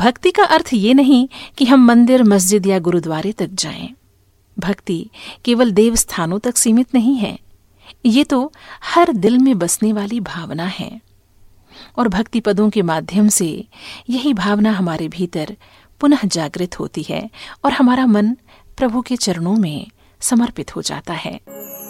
भक्ति का अर्थ ये नहीं कि हम मंदिर, मस्जिद या गुरुद्वारे तक जाएं। भक्ति केवल देव स्थानों तक सीमित नहीं है, ये तो हर दिल में बसने वाली भावना है। और भक्ति पदों के माध्यम से यही भावना हमारे भीतर पुनः जागृत होती है और हमारा मन प्रभु के चरणों में समर्पित हो जाता है।